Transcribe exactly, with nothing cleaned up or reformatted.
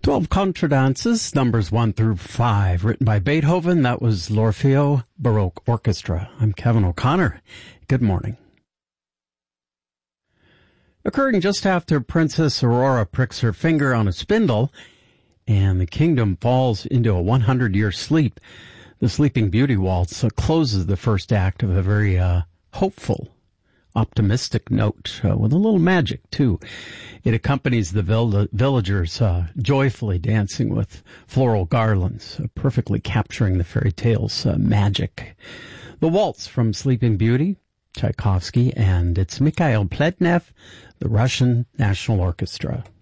Twelve contradances, numbers one through five, written by Beethoven. That was L'Orfeo Baroque Orchestra. I'm Kevin O'Connor. Good morning. Occurring just after Princess Aurora pricks her finger on a spindle and the kingdom falls into a hundred-year sleep, the Sleeping Beauty Waltz uh, closes the first act of a very uh, hopeful, optimistic note uh, with a little magic, too. It accompanies the vill- villagers uh, joyfully dancing with floral garlands, uh, perfectly capturing the fairy tale's uh, magic. The waltz from Sleeping Beauty, Tchaikovsky, and it's Mikhail Plednev, the Russian National Orchestra.